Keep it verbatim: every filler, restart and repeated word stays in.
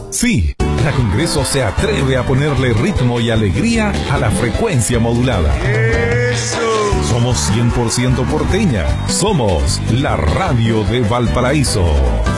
Sí, la Congreso se atreve a ponerle ritmo y alegría a la frecuencia modulada. ¡Eso! Somos cien por ciento porteña. Somos la radio de Valparaíso.